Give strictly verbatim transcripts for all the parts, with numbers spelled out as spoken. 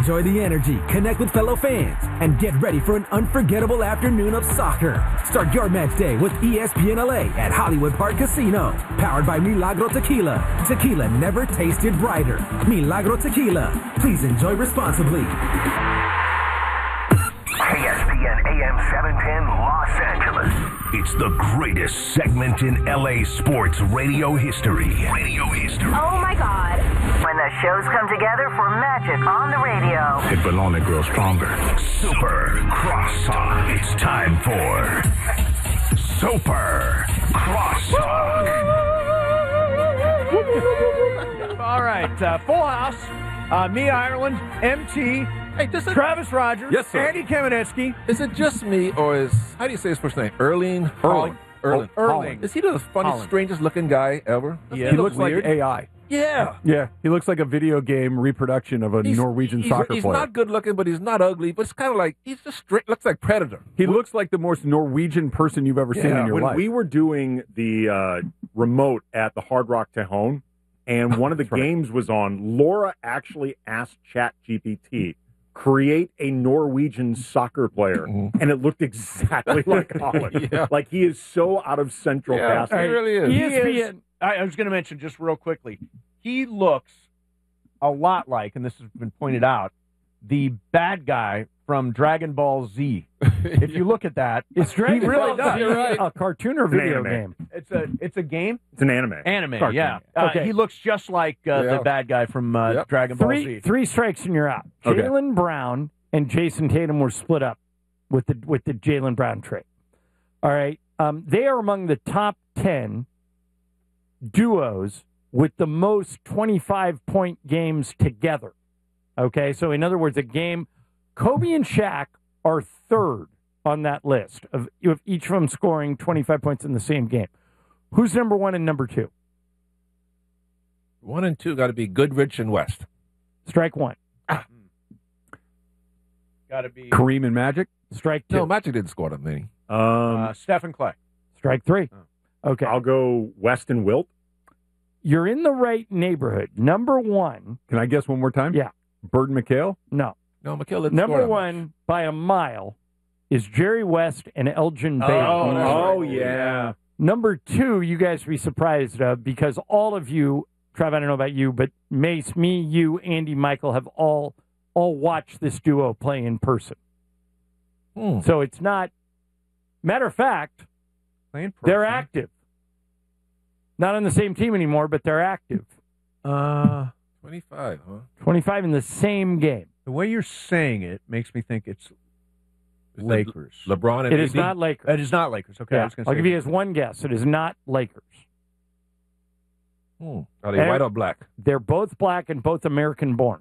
Enjoy the energy, connect with fellow fans, and get ready for an unforgettable afternoon of soccer. Start your match day with E S P N L A at Hollywood Park Casino. Powered by Milagro Tequila. Tequila never tasted brighter. Milagro Tequila. Please enjoy responsibly. E S P N A M seven ten Los Angeles. It's the greatest segment in L A sports radio history. Radio history. Oh my God. When the shows come together for magic on the radio. It will only grow stronger. Super Crosstalk. It's time for Super Crosstalk. All right, uh, Full House. Uh, me, Ireland, M T, Hey, does it, Travis Rogers, Yes, sir. Andy Kamenetsky. is it just me, or is, how do you say his first name? Erling? Erling. Erling. Oh, Erling. Is he the funniest, Holland. strangest looking guy ever? Doesn't Yeah. He looks weird? like A I. Yeah. Yeah, he looks like a video game reproduction of a He's- Norwegian he's, soccer he's player. not good looking, but he's not ugly. But it's kind of like, he's just straight, looks like Predator. He looks like the most Norwegian person you've ever seen Yeah, in your when life. we were doing the uh, remote at the Hard Rock Tejon, and one of the right. games was on, Laura actually asked ChatGPT, create a Norwegian soccer player, Mhm. and it looked exactly like Holland. Yeah. Like he is so out of Central Yeah, Casting. he really is. He is, I, I was going to mention just real quickly, he looks a lot like, and this has been pointed out, the bad guy from Dragon Ball Z. If you look at that, It's Dragon he really Ball does. Z, You're right. a cartoon or It's an video anime. game. It's a it's a game, It's an anime. anime. Cartoon. Yeah, uh, Okay. he looks just like uh, Yeah. the bad guy from uh, Yep. Dragon Ball Three Z. three strikes and you're out. Okay. Jaylen Brown and Jason Tatum were split up with the with the Jaylen Brown trade. All right, um, they are among the top ten duos with the most twenty-five point games together. Okay, so in other words, a game. Kobe and Shaq are third on that list of, of each of them scoring twenty-five points in the same game. Who's number one and number two? One and two got to be Goodrich and West. Strike one. Got to be Kareem and Magic. Strike two. No, Magic didn't score that many. Um, uh, Stephen Clay. Strike three. Okay. I'll go West and Wilt. You're in the right neighborhood. Number one. Can I guess one more time? Yeah. Bird McHale? No. No, McHale didn't Number score that one much. by a mile is Jerry West and Elgin Baylor. Oh, that's oh right. yeah. Number two, you guys will be surprised of because all of you, Trev, I don't know about you, but Mace, me, you, Andy, Michael have all all watched this duo play in person. Hmm. So it's not. Matter of fact, Playing they're person. active. Not on the same team anymore, but they're active. Uh, twenty-five, huh? twenty-five in the same game. the way you're saying it makes me think it's Is it Lakers. LeBron and It is A D? not Lakers. It is not Lakers. Okay, I Yeah. was going I'll to say. give you guys one guess. It is not Lakers. Hmm. Are they And- white or black? They're both black and both American born.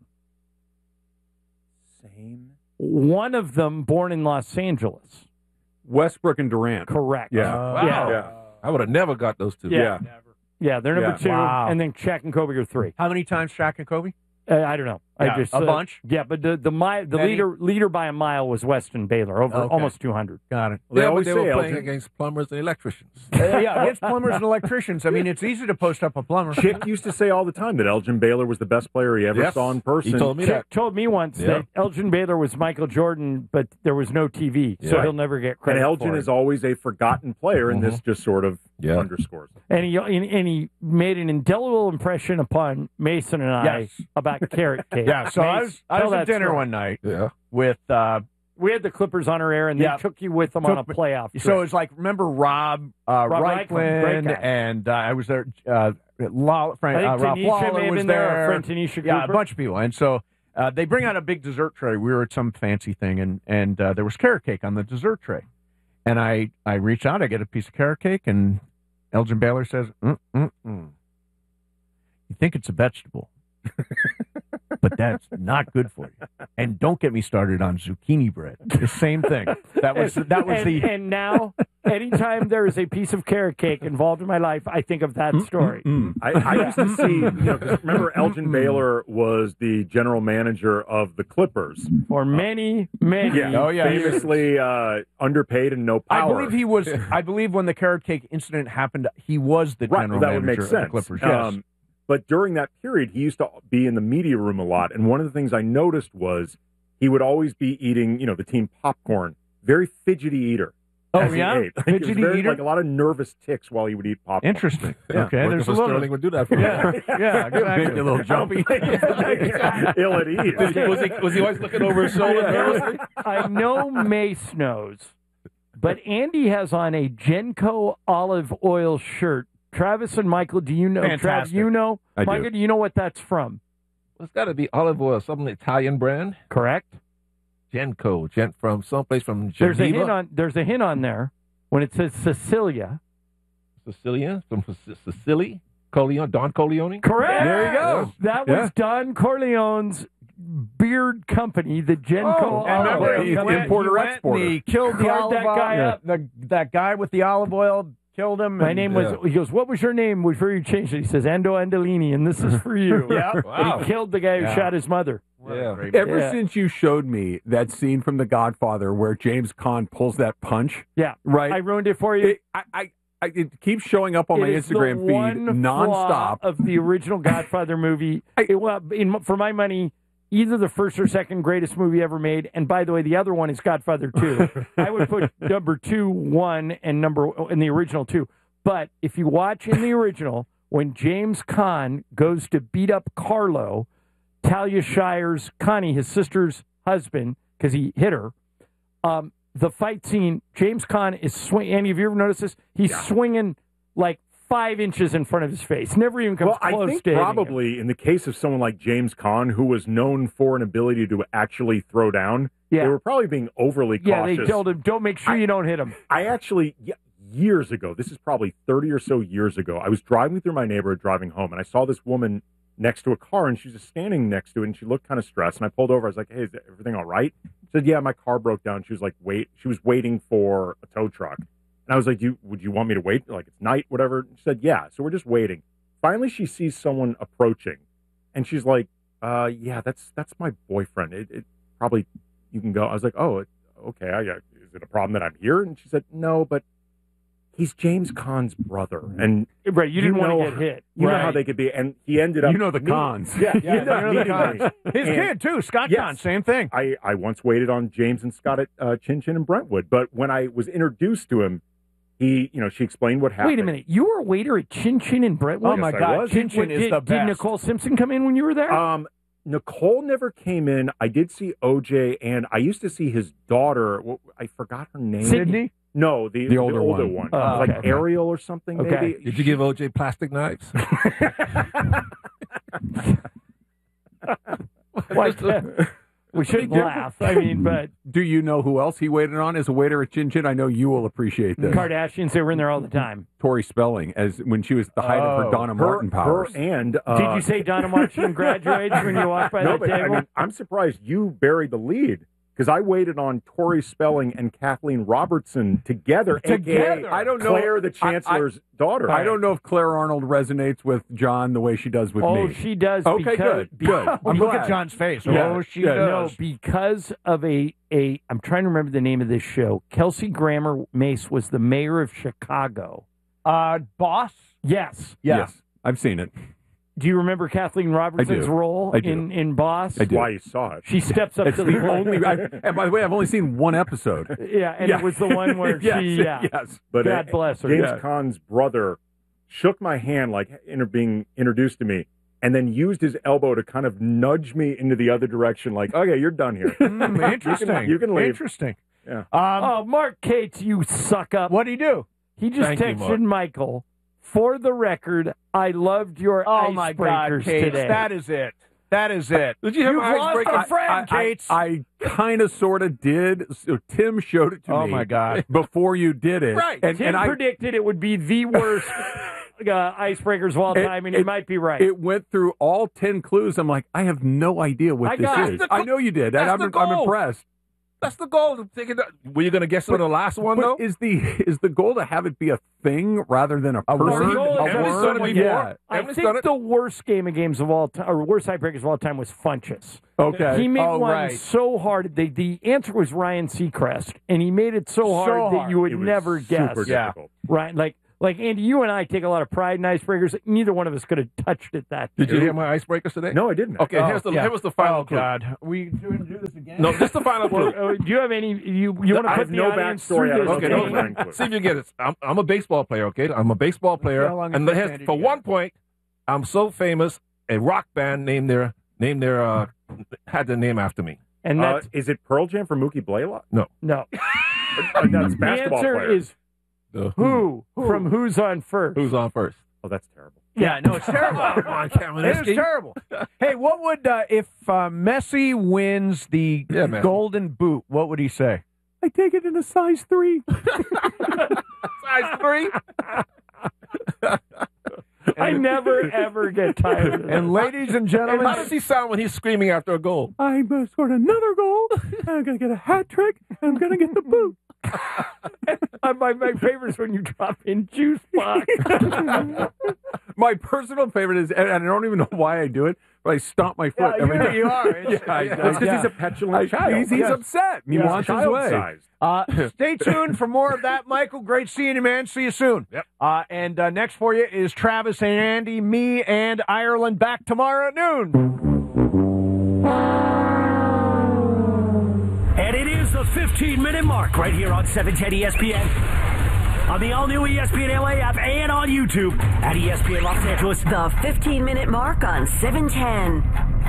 Same. One of them born in Los Angeles. Westbrook and Durant. Correct. Yeah. Uh, Yeah. Yeah. I would have never got those two. Yeah. Yeah. Yeah, they're number Yeah. two, Wow. and then Shaq and Kobe are three. How many times Shaq and Kobe? Uh, I don't know. Yeah, I just a uh, bunch? Yeah, but the the mi- the Many? leader leader by a mile was Weston Baylor, over Okay. almost two hundred. Got it. They Yeah, but always they say were playing Elgin. against plumbers and electricians. Uh, yeah, against plumbers and electricians. I mean, it's easy to post up a plumber. Chick used to say all the time that Elgin Baylor was the best player he ever Yes. saw in person. He told me Chick that. told me once Yeah. that Elgin Baylor was Michael Jordan, but there was no T V, so Yeah. he'll never get And credit Elgin for it. is always a forgotten player, and this just sort of Yeah. underscores it. And he, and, and he made an indelible impression upon Mason and I Yes. about carrot cake. Yeah, so I Mace, was, I tell was at that dinner story. one night Yeah. with, uh, We had the Clippers on our air, and Yeah. they took you with them on a Took me- playoff trip. so it's like, remember Rob, uh, Rob Reichland, great Reichland, guy. and uh, I was there, uh, Law, Frank, I uh, think Rob Tanisha may Lawler have was been there, there. our friend Tanisha Yeah, a Cooper. bunch of people. And so uh, they bring out a big dessert tray. We were at some fancy thing, and, and uh, there was carrot cake on the dessert tray. And I, I reach out, I get a piece of carrot cake, and Elgin Baylor says, mm, mm, mm. You think it's a vegetable, but that's not good for you. And don't get me started on zucchini bread. The same thing. That was that was and, the and now, anytime there is a piece of carrot cake involved in my life, I think of that story. I, I used to see, you know, 'cause remember Elgin Baylor was the general manager of the Clippers. For many, many, Yeah, Oh, yeah. famously uh, underpaid and no I power. believe he was. I believe when the carrot cake incident happened, he was the Right, general that would manager make of the sense. Clippers. Yes. Um, But during that period, he used to be in the media room a lot. And one of the things I noticed was he would always be eating, you know, the team popcorn. Very fidgety eater. Oh, as he yeah? ate. Like, it was Fidgety very, eater? like a lot of nervous ticks while he would eat popcorn. Interesting. Yeah. Okay, Working there's a for little. Sterling would do that for Yeah, you. yeah, exactly. Make you a little jumpy. Ill at ease. was, he, was, he, was he always looking over his shoulder nervously? I know Mace knows, but Andy has on a Genco olive oil shirt. Travis and Michael, do you know? Travis, Fantastic. you know? I do. Michael, do you know what that's from? Well, it's got to be olive oil, some Italian brand. Correct. Genco, Gent from someplace from There's a hint Geneva, on. There's a hint on there when it says Sicilia. Sicilian, from Sic- Sicily, Corleone, Don Corleone. Correct. There you go. That was Yeah. Don Corleone's beard company, the Genco Oh, and olive remember, oil he he's company. the importer, he went exporter. and He killed the Carved olive that oil. guy up. The, that guy with the olive oil killed him. My and- name was. Yeah. He goes, "What was your name before you changed it?" He says, "Ando Andolini, and this is for you." Yeah. Wow. He killed the guy who Yeah. shot his mother. Yeah. Ever Yeah. since you showed me that scene from The Godfather where James Caan pulls that punch, Yeah, right? I ruined it for you. it, I, I, I, it keeps showing up on It my is Instagram the feed one flaw nonstop. of the original Godfather movie. It, well, in, for my money, either the first or second greatest movie ever made. And by the way, the other one is Godfather two. I would put number two one and number in the original two. But if you watch in the original, when James Caan goes to beat up Carlo, Talia Shire's Connie, his sister's husband, because he hit her. Um, the fight scene, James Caan is swinging. Andy, have you ever noticed this? He's swinging like five inches in front of his face. Never even comes Well, I close think to hitting him. probably in the case of someone like James Caan, who was known for an ability to actually throw down, Yeah. they were probably being overly Yeah, cautious. they told him, don't make sure you don't hit him. I actually, y- years ago, this is probably thirty or so years ago, I was driving through my neighborhood driving home, and I saw this woman next to a car, and she was just standing next to it, and she looked kind of stressed. And I pulled over. I was like, hey, is everything all right? She said, yeah, my car broke down. She was like, wait. She was waiting for a tow truck. And I was like, you, would you want me to wait? Like, it's night, whatever. She said, yeah. So we're just waiting. Finally, she sees someone approaching, and she's like, uh, yeah, that's that's my boyfriend. It, it probably, you can go. I was like, oh, it, okay. I, uh, is it a problem that I'm here? And she said, no, but he's James Caan's brother. And Right, you didn't know, want to get hit. You know Right. how they could be. And he ended up. You know the meeting- cons. Yeah, he Yeah, ended up you know the meeting cons. me. His And- kid, too, Scott Yes. Caan, same thing. I, I once waited on James and Scott at uh, Chin Chin in Brentwood, but when I was introduced to him, he, you know, she explained what happened. Wait a minute. You were a waiter at Chin Chin in Brentwood? Oh, my Yes, I God. was. Chin Chin is did, the did best. Nicole Simpson come in when you were there? Um, Nicole never came in. I did see O J, and I used to see his daughter. Well, I forgot her name. Sydney? No, the, The older one. one. Oh, like okay. Ariel or something, Okay. maybe. Did you give O J plastic knives? What? We shouldn't laugh. I mean, but Do you know who else he waited on as a waiter at Chin Chin? I know you will appreciate this. Kardashians, they were in there all the time. Tori Spelling, as when she was at the height of her Oh, Donna her, Martin powers. her and uh, Did you say Donna Martin graduates when you walked by no? that But table? I mean, I'm surprised you buried the lead because I waited on Tori Spelling and Kathleen Robertson together. Together? A K A I don't know- Claire, the I- I- Chancellor's daughter. I don't know if Claire Arnold resonates with John the way she does with oh, me. she does. Okay, because, good, be- good. I'm Look glad. at John's face. Yeah. Oh, she Yeah. No, does. because of a, a, I'm trying to remember the name of this show. Kelsey Grammer Mace was the mayor of Chicago. Uh, boss? Yes. Yeah. Yes, I've seen it. Do you remember Kathleen Robertson's do. role I do. in, in Boss? I do. Why you saw it. She steps up It's to the the only. I, and by the way, I've only seen one episode. Yeah, and Yeah. it was the one where yes, she, yeah. yes. But God uh, bless her. James Yeah. Caan's brother shook my hand like inter- being introduced to me, and then used his elbow to kind of nudge me into the other direction, like, "Okay, you're done here." Mm, interesting. You can, you can leave. Interesting. Yeah. Um, Oh, Mark Cates, you suck up. What'd he do? He just Thank you, texted Mark. Michael, for the record, I loved your Oh, my God, icebreakers Kate. today. That is it. That is it. Did you have You've an lost icebreaker? a friend, I, Kate. I, I kind of sort of did. So Tim showed it to Oh, me. my God. Before you did it, Right. And, Tim and I, predicted it would be the worst uh, icebreakers of all It- time, and he it- might be right. it went through all ten clues. I'm like, I have no idea what I this got- is. That's the I go- know you did. that's and I'm, the I'm goal. impressed. That's the goal. To take it. Were you going to guess on the last one though? But is the is the goal to have it be a thing rather than a, A person? word? The goal A is Emily's word? done it before. Yeah. I Emily's think done it. the worst game of games of all time, or worst icebreakers of all time, was Funchess. Okay. He made Oh, one right. so hard. The, the answer was Ryan Seacrest, and he made it so hard that hard. you would It was never super guess. Yeah. difficult. Right, like Like, Andy, you and I take a lot of pride in icebreakers. Neither one of us could have touched it that Did day. you hear my icebreakers today? No, I didn't. Okay, here's the yeah. here was the final Oh, clue. God. We doing do this again? No, just the final clue. Uh, do you have any? You you want to I put have the no audience backstory. through I this? don't Okay, know game? if I'm- see if you get it. I'm, I'm a baseball player, okay? I'm a baseball player. how long it And took has, Andy to for get one it. point, I'm so famous, a rock band named their, named their uh, had their name after me. And Uh, that's is it Pearl Jam for Mookie Blaylock? No. no. Uh, no, it's The basketball answer player. is The who, from Who's on First. Who's on first? Oh, that's terrible. Yeah, no, it's terrible. Come on, Cameron. It is terrible. Hey, what would, uh, if uh, Messi wins the Yeah, Messi. Golden Boot, what would he say? I take it in a size three. Size three? I never, ever get tired of it. And ladies and gentlemen, How does he sound when he's screaming after a goal? I'm going to score another goal, and I'm going to get a hat trick, and I'm going to get the boot. Uh, my, my favorite is when you drop in juice box. My personal favorite is, and I don't even know why I do it, but I stomp my foot Yeah, every you- time. you are. It's- yeah, I, yeah. I, That's because yeah. he's a petulant I- child. He's, he's Yes. upset. He He's wants his way. child-sized. Uh, stay tuned for more of that, Michael. Great seeing you, man. See you soon. Yep. Uh, and uh, next for you is Travis and Andy, me and Ireland back tomorrow at noon. And it is the fifteen-minute mark right here on seven ten E S P N. On the all-new E S P N L A app and on YouTube at E S P N Los Angeles. The fifteen-minute mark on seven ten.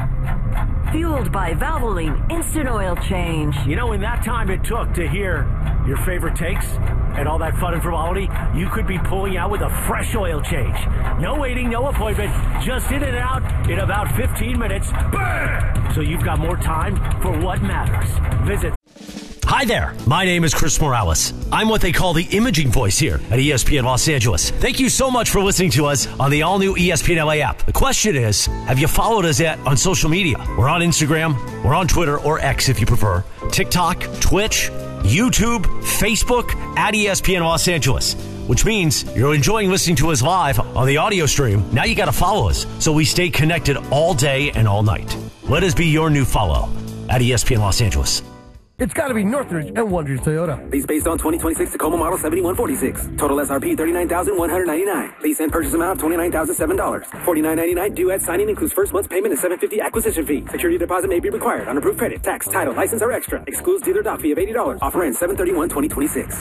Fueled by Valvoline Instant Oil Change. You know, in that time it took to hear your favorite takes and all that fun and frivolity, you could be pulling out with a fresh oil change. No waiting, no appointment, just in and out in about fifteen minutes. Bam! So you've got more time for what matters. Visit. Hi there, my name is Chris Morales. I'm what they call the imaging voice here at E S P N Los Angeles. Thank you so much for listening to us on the all-new E S P N L A app. The question is, have you followed us yet on social media? We're on Instagram, we're on Twitter, or X if you prefer, TikTok, Twitch, YouTube, Facebook, at E S P N Los Angeles. Which means you're enjoying listening to us live on the audio stream. Now you gotta follow us so we stay connected all day and all night. Let us be your new follow at E S P N Los Angeles. It's got to be Northridge and Wonders Toyota. Lease based on twenty twenty-six Tacoma model seventy-one forty-six. Total S R P thirty-nine thousand one hundred ninety-nine dollars. Lease and purchase amount of twenty-nine thousand seven dollars. forty-nine ninety-nine due at signing includes first month's payment and seven hundred fifty dollars acquisition fee. Security deposit may be required on approved credit. Tax, title, license are extra. Excludes dealer dock fee of eighty dollars. Offer ends seven thirty-one twenty twenty-six.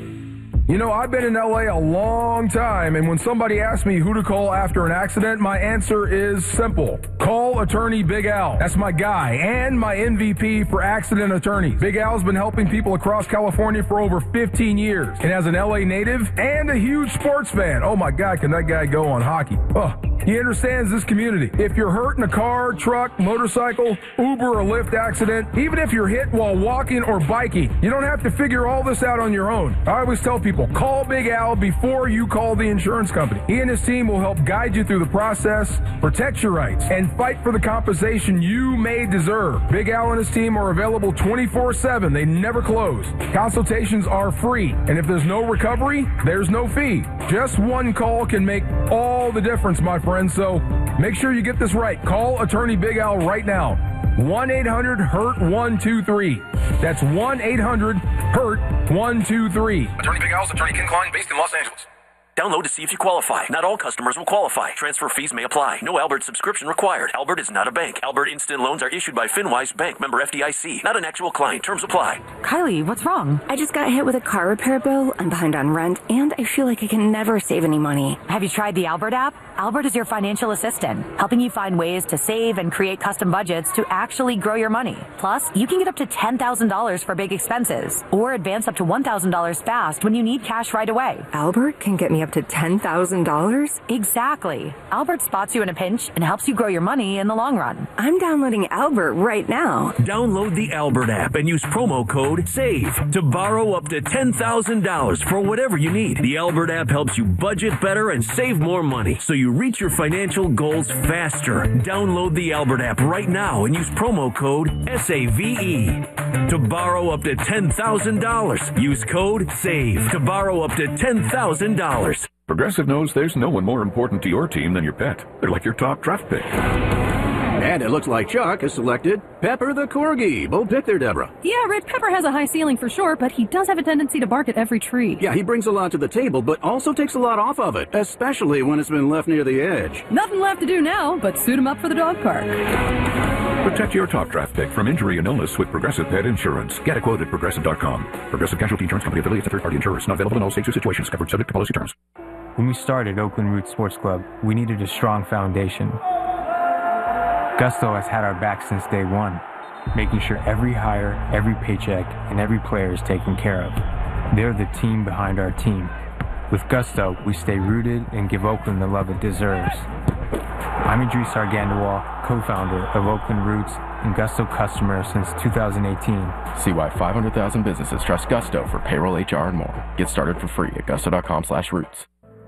You know, I've been in L A a long time, and when somebody asks me who to call after an accident, my answer is simple. Call attorney Big Al. That's my guy and my M V P for accident attorneys. Big Al's been helping people across California for over fifteen years. And as an L A native and a huge sports fan, oh my God, can that guy go on hockey? Oh, he understands this community. If you're hurt in a car, truck, motorcycle, Uber, or Lyft accident, even if you're hit while walking or biking, you don't have to figure all this out on your own. I always tell people, call Big Al before you call the insurance company. He and his team will help guide you through the process, protect your rights, and fight for the compensation you may deserve. Big Al and his team are available twenty-four seven. They never close. Consultations are free, and if there's no recovery, there's no fee. Just one call can make all the difference, my friend, so make sure you get this right. Call attorney Big Al right now. one eight hundred hurt one two three. That's one eight hundred hurt one two three. Attorney Big Al's attorney Ken Klein, based in Los Angeles. Download to see if you qualify. Not all customers will qualify. Transfer fees may apply. No Albert subscription required. Albert is not a bank. Albert Instant Loans are issued by FinWise Bank, member F D I C. Not an actual client. Terms apply. Kylie, what's wrong? I just got hit with a car repair bill. I'm behind on rent, and I feel like I can never save any money. Have you tried the Albert app? Albert is your financial assistant, helping you find ways to save and create custom budgets to actually grow your money. Plus, you can get up to ten thousand dollars for big expenses, or advance up to one thousand dollars fast when you need cash right away. Albert can get me up to ten thousand dollars? Exactly. Albert spots you in a pinch and helps you grow your money in the long run. I'm downloading Albert right now. Download the Albert app and use promo code SAVE to borrow up to ten thousand dollars for whatever you need. The Albert app helps you budget better and save more money so you reach your financial goals faster. Download the Albert app right now and use promo code S A V E to borrow up to ten thousand dollars. Use code SAVE to borrow up to ten thousand dollars. Progressive knows there's no one more important to your team than your pet. They're like your top draft pick. And it looks like Chuck has selected Pepper the Corgi. Bold pick there, Deborah. Yeah, Red Pepper has a high ceiling for sure, but he does have a tendency to bark at every tree. Yeah, he brings a lot to the table, but also takes a lot off of it, especially when it's been left near the edge. Nothing left to do now, but suit him up for the dog park. Protect your top draft pick from injury and illness with Progressive Pet Insurance. Get a quote at Progressive dot com. Progressive Casualty Insurance Company affiliates of third-party insurers. Not available in all states or situations. Covered subject to policy terms. When we started Oakland Roots Sports Club, we needed a strong foundation. Gusto has had our back since day one, making sure every hire, every paycheck, and every player is taken care of. They're the team behind our team. With Gusto, we stay rooted and give Oakland the love it deserves. I'm Idris Argandawal, co-founder of Oakland Roots and Gusto customer since two thousand eighteen. See why five hundred thousand businesses trust Gusto for payroll, H R, and more. Get started for free at gusto dot com slash roots.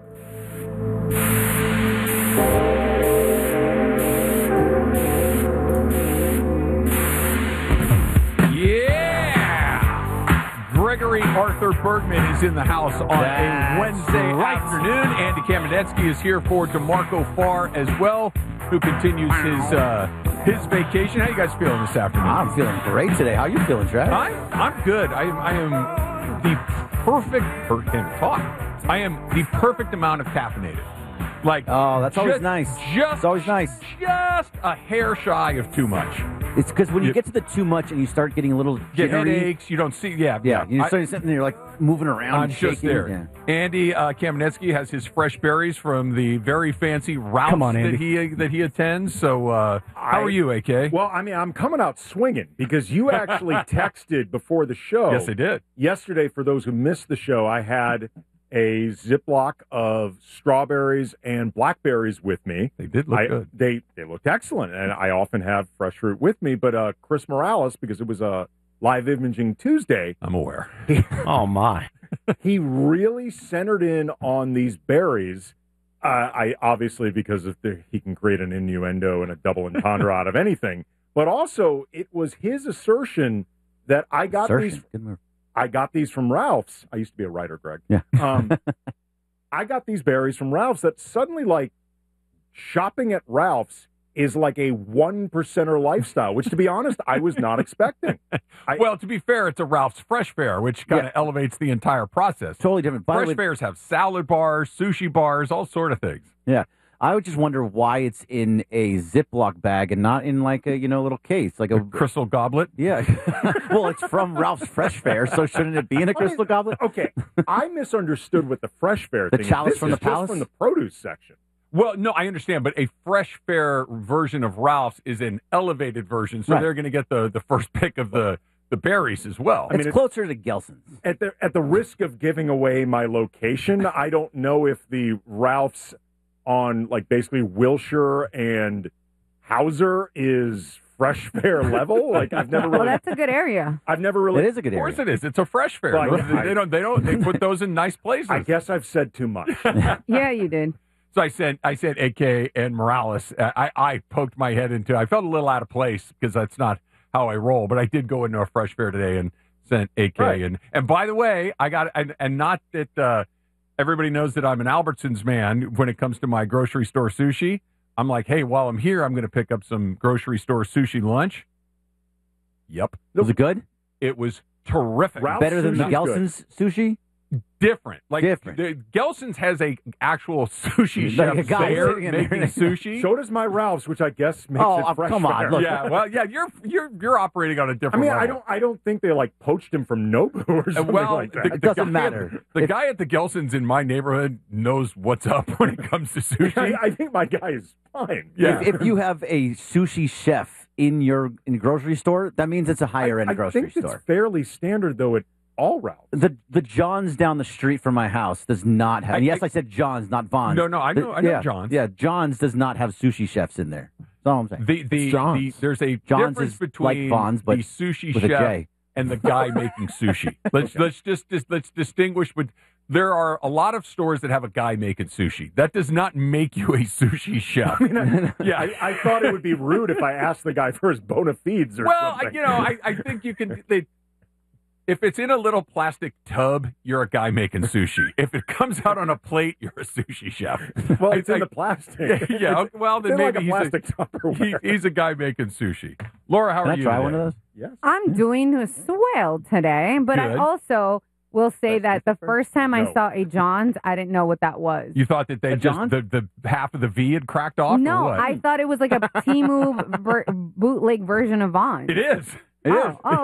Gregory Arthur Bergman is in the house on That's a Wednesday right. afternoon. Andy Kamenetsky is here for DeMarco Farr as well, who continues his uh, his vacation. How you guys feeling this afternoon? I'm feeling great today. How you feeling, Trav? I, I'm good. I, I am the perfect, or can't talk. I am the perfect amount of caffeinated. Like, oh, that's always just, nice. Just, it's always nice. Just a hair shy of too much. It's because when you, You- get to the too much and you start getting a little Get jittery, headaches. You don't see. Yeah, Yeah, you I- start sitting there like moving around, I'm and just shaking. there. Yeah. Andy uh, Kamenetsky has his fresh berries from the very fancy Ralph's Come on, that Andy. he that he attends. So, uh, how I- are you, A K? Well, I mean, I'm coming out swinging because you actually texted before the show. Yes, I did. Yesterday, for those who missed the show, I had a Ziploc of strawberries and blackberries with me. They did look I- good. They they looked excellent, and I often have fresh fruit with me. But uh, Chris Morales, because it was a live imaging Tuesday, I'm aware. Oh my! he really centered in on these berries. Uh, I obviously because of the, he can create an innuendo and a double entendre out of anything. But also, it was his assertion that I got Assertion. these. Good move. I got these from Ralph's. I used to be a writer, Greg. Yeah. Um, I got these berries from Ralph's that suddenly, like, shopping at Ralph's is like a one percenter lifestyle, which, to be honest, I was not expecting. I, well, to be fair, it's a Ralph's Fresh Fare, which kind of Yeah. elevates the entire process. Totally different. By the Fresh way- Fares have salad bars, sushi bars, all sort of things. Yeah. I would just wonder why it's in a Ziploc bag and not in like a you know little case, like a, crystal goblet. Yeah. Well, it's from Ralph's Fresh Fare, so shouldn't it be in a crystal goblet? Okay, I misunderstood what the Fresh Fare The thing. chalice This from is the just palace? from the produce section. Well, no, I understand, but a Fresh Fare version of Ralph's is an elevated version, so Right. they're going to get the, the first pick of the, the berries as well. It's closer to Gelson's. At the at the risk of giving away my location, I don't know if the Ralph's on like basically Wilshire and Hauser is Fresh Fare level. Like I've never Well, really. that's a good area. I've never really. It is a good Of course area. it is. It's a Fresh Fare. But they, I- they don't. They don't. They put those in nice places. I guess I've said too much. Yeah, you did. So I said, I said, A K and Morales. uh, I, I poked my head into. I felt a little out of place because that's not how I roll. But I did go into a Fresh Fare today and sent A K. Right. And and by the way, I got and, and not that uh, everybody knows that I'm an Albertsons man when it comes to my grocery store sushi. I'm like, hey, while I'm here, I'm going to pick up some grocery store sushi lunch. Yep, Was it good? it was terrific. Ralph's Better than the sushi's good. Gelson's sushi? Different, like Different. The, Gelson's has a actual sushi Like chef a guy there sitting in there. making sushi. So does my Ralph's, which I guess makes Oh, it uh, Fresh come on, Fare. look. Yeah, well, yeah, you're you're you're operating on a I different. mean, I level. don't. I don't think they like poached him from Nobu or Uh, something well, like the, that. It doesn't guy matter. At, the If- guy at the Gelson's in my neighborhood knows what's up when it comes to sushi. I, I think my guy is fine. Yeah. If, if you have a sushi chef in your in your grocery store, that means it's a higher end I, I grocery think store. it's fairly standard though at all Ralph's. The the John's down the street from my house does not have. I- yes, I- I, said John's, not Vons. No, no, I know- I know yeah, John's. Yeah, John's does not have sushi chefs in there. That's all I'm saying. The the, the there's a John's difference is between like Vons, but the sushi with a chef J. and the guy making sushi. Let's let's just, just let's distinguish. But there are a lot of stores that have a guy making sushi. That does not make you a sushi chef. Yeah, I, I thought it would be rude if I asked the guy for his bona fides or Well, I, something. you know, I, I think you can. They, If it's in a little plastic tub, you're a guy making sushi. If it comes out on a plate, you're a sushi chef. Well, I- it's in I- the plastic. Yeah, yeah, well, then It's in like maybe a he's, plastic a, Tupperware. he- he's a guy making sushi. Laura, how Can are I you? try today? one of those? Yes. I'm doing swell today, but I Good. also will say that the first time I No. saw a John's, I didn't know what that was. You thought that they A just John's? the, the half of the V had cracked off? no, or what? I thought it was like a Temu ver- bootleg version of Vons. It is. It oh, is. oh,